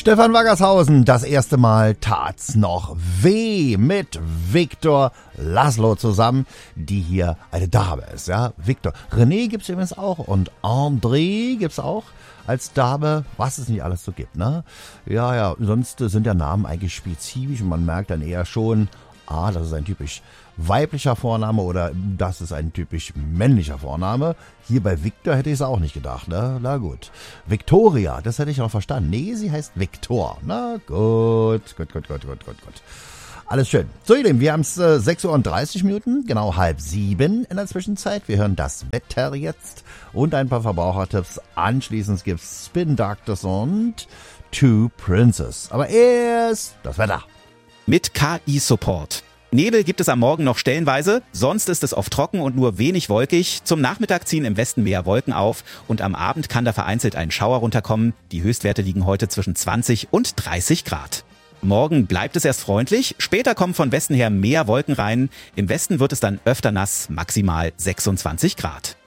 Stefan Waggershausen, das erste Mal tat's noch weh mit Viktor Laszlo zusammen, die hier eine Dame ist, ja. Viktor. René gibt's übrigens auch und André gibt's auch als Dame, was es nicht alles so gibt, ne? Ja, sonst sind ja Namen eigentlich spezifisch und man merkt dann eher schon, das ist ein typisch weiblicher Vorname oder das ist ein typisch männlicher Vorname. Hier bei Viktor hätte ich es auch nicht gedacht, ne? Na gut. Victoria, das hätte ich noch verstanden. Nee, sie heißt Viktor. Na gut. Alles schön. So, ihr Lieben, wir haben es 6:30 Uhr, genau 6:30 in der Zwischenzeit. Wir hören das Wetter jetzt und ein paar Verbrauchertipps. Anschließend gibt's Spin Doctors und Two Princes. Aber erst das Wetter. Mit KI-Support. Nebel gibt es am Morgen noch stellenweise, sonst ist es oft trocken und nur wenig wolkig. Zum Nachmittag ziehen im Westen mehr Wolken auf und am Abend kann da vereinzelt ein Schauer runterkommen. Die Höchstwerte liegen heute zwischen 20 und 30 Grad. Morgen bleibt es erst freundlich, später kommen von Westen her mehr Wolken rein. Im Westen wird es dann öfter nass, maximal 26 Grad.